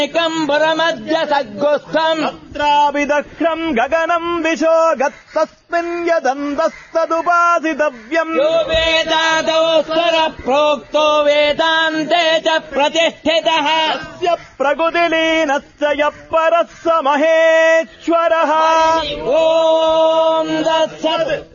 एकम्बरमद्य सद्गुस्थम् तत्राविदक्रम् गगनम् दिशो गत्तस्मिन् यदन्तस्तदुपासितव्यम् यो वेदादौ स्वर प्रोक्तो वेदान्ते च प्रतिष्ठितः तस्य प्रकृतिलीनस्य यः परः स महेश्वरः ॐ दत्सत्